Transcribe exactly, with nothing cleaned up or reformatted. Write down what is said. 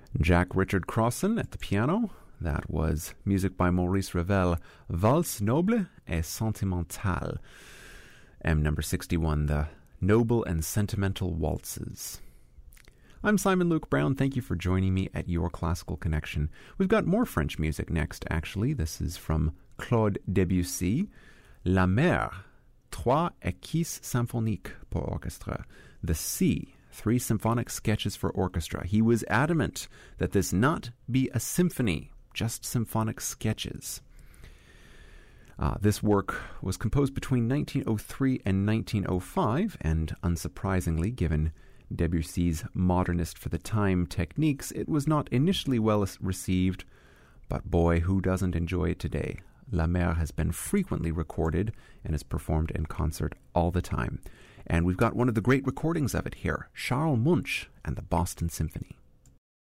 Jack Richard Crossan at the piano. That was music by Maurice Ravel, Valse Noble et Sentimentale. M number sixty-one, the Noble and Sentimental Waltzes. I'm Simon Luke Brown. Thank you for joining me at Your Classical Connection. We've got more French music next, actually. This is from Claude Debussy. La Mer, Trois Esquisses Symphoniques pour Orchestre. The Sea, Three Symphonic Sketches for Orchestra. He was adamant that this not be a symphony, just symphonic sketches. Uh, this work was composed between nineteen oh three and nineteen oh five, and unsurprisingly, given Debussy's modernist for the time techniques, it was not initially well received, but boy, who doesn't enjoy it today? La Mer has been frequently recorded and is performed in concert all the time. And we've got one of the great recordings of it here, Charles Munch and the Boston Symphony.